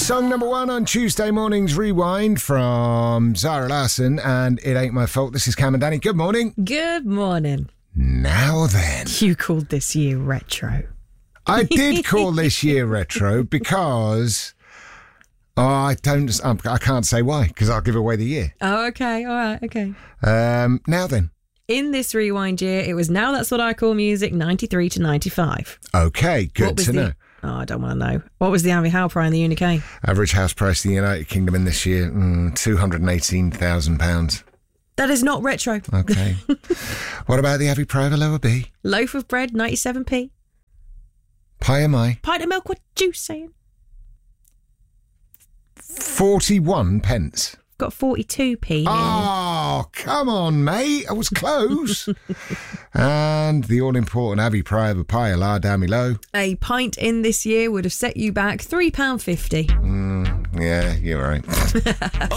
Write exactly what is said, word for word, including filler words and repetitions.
Song number one on Tuesday morning's Rewind from Zara Larsson and It Ain't My Fault. This is Cam and Danny. Good morning. Good morning. Now then. You called this year retro. I did call this year retro because... Oh, I don't. I can't say why because I'll give away the year. Oh, okay. All right. Okay. Um, now then. In this Rewind year, it was Now That's What I Call Music, ninety-three to ninety-five. Okay, good to the, know. Oh, I don't want to know. What was the average house price in the U K? Average house price in the United Kingdom in this year, mm, two hundred eighteen thousand pounds. That is not retro. Okay. What about the average price of a lower B? Loaf of bread, ninety-seven p. Pie am I? Pint of milk, what you saying? forty-one pence. Got forty-two p. Oh, come on, mate. I was close. And the all-important Abbey Prie of a pie, la dammy low. A pint in this year would have set you back three pounds fifty. Mm, yeah, you're right.